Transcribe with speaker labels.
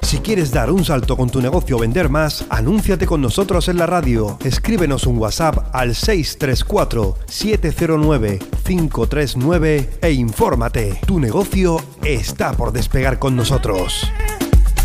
Speaker 1: Si quieres dar un salto con tu negocio o vender más, anúnciate con nosotros en la radio. Escríbenos un WhatsApp al 634-709-539 e infórmate. Tu negocio está por despegar con nosotros.